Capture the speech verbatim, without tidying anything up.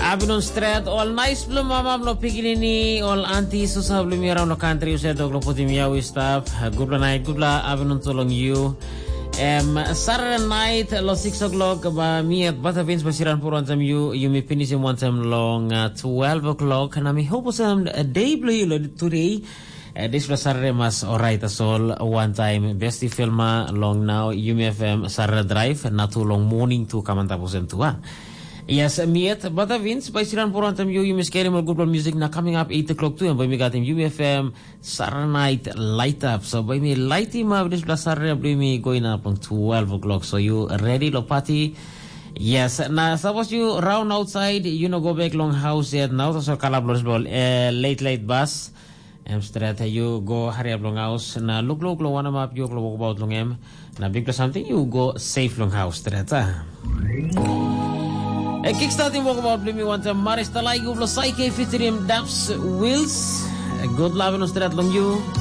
Abinon Strat, all nice blue mama blo piginini, all auntie susah blue around the country, you said dog put him yawi stuff. Good night, good luck, Abinon tolong you. Um, Saturday night, lo six o'clock, ba me at Batavins Basiran for one time you, you may finish in one time long, uh, twelve o'clock, and I may hope some a day blue today. Uh, this was Saturday mas alright as all one time besti filma long now U M F M Saturday drive not too long morning to kamantapos tua. Yes, miet Batavins by Siran for one time you you miss carry more good music na coming up eight o'clock too and by me got him U M F M Saturday night light up so by me light him up this plus Saturday by me going up on twelve o'clock so you ready lo party. Yes, now suppose you round outside you know go back long house yet now so kalablos ball uh, late late bus. Em straight you go hurry up long house na look look long one map you go about long em na big plus something you go safe long house straight ah. A kickstarting walk about blue me one time Maris Talay go Psyche featuring Daps Wills. A good love in straight long you.